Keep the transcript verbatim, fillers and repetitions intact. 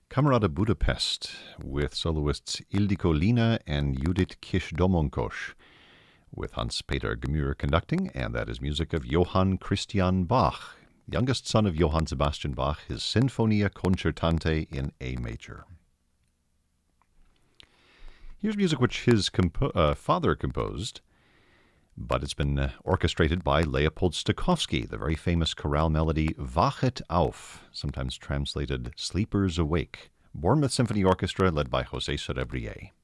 Camerata Budapest with soloists Ildiko Lina and Judith Kish-Domonkos, with Hans-Peter Gmür conducting, and that is music of Johann Christian Bach, youngest son of Johann Sebastian Bach, his Sinfonia Concertante in A major. Here's music which his compo- uh, father composed, but it's been uh, orchestrated by Leopold Stokowski, the very famous chorale melody Wachet auf, sometimes translated Sleepers Awake, Bournemouth Symphony Orchestra led by José Cerebrier.